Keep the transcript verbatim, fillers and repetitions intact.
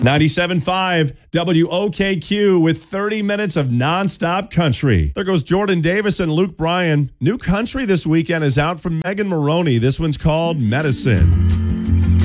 ninety-seven point five W O K Q with thirty minutes of nonstop country. There goes Jordan Davis and Luke Bryan. New country this weekend is out from Megan Maroney. This one's called Medicine.